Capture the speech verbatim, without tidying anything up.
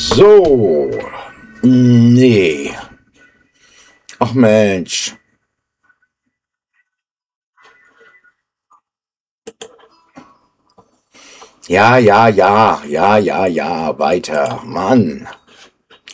So, nee. Ach Mensch. Ja, ja, ja, ja, ja, ja, weiter. Mann.